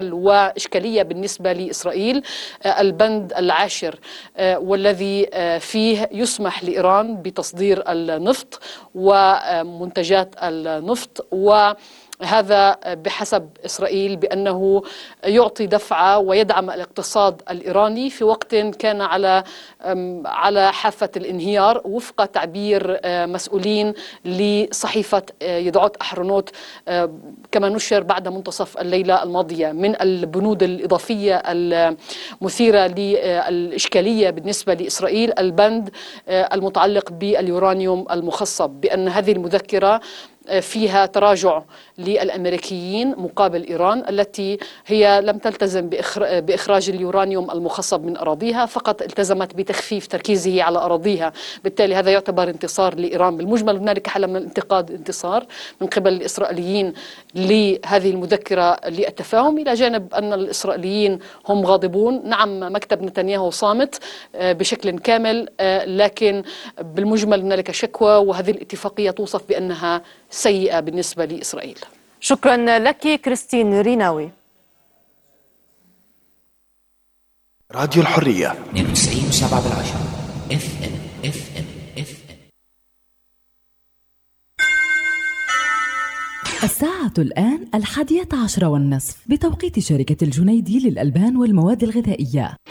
مشكل وإشكالية بالنسبة لإسرائيل البند العاشر، والذي فيه يسمح لإيران بتصدير النفط ومنتجات النفط، وهذا بحسب إسرائيل بأنه يعطي دفعة ويدعم الاقتصاد الإيراني في وقت كان على حافة الانهيار، وفق تعبير مسؤولين لصحيفة يدعوت أحرنوت كما نشر بعد منتصف الليلة الماضية. من البنود الإضافية المثيرة للإشكالية بالنسبة لإسرائيل البند المتعلق باليورانيوم المخصب، بأن هذه المذكرة فيها تراجع للأمريكيين مقابل إيران التي هي لم تلتزم بإخراج اليورانيوم المخصب من أراضيها، فقط التزمت بتخفيف تركيزه على أراضيها. بالتالي هذا يعتبر انتصار لإيران. بالمجمل هنالك حالة من الانتقاد انتصار من قبل الإسرائيليين لهذه المذكرة للتفاهم، إلى جانب أن الإسرائيليين هم غاضبون. نعم، مكتب نتنياهو صامت بشكل كامل، لكن بالمجمل هنالك شكوى، وهذه الاتفاقية توصف بأنها سيئة بالنسبة لإسرائيل. شكرا لك كريستين ريناوي. راديو الحرية 92.7 FM. الساعة الآن 11:10 بتوقيت شركة الجنيدي للألبان والمواد الغذائية.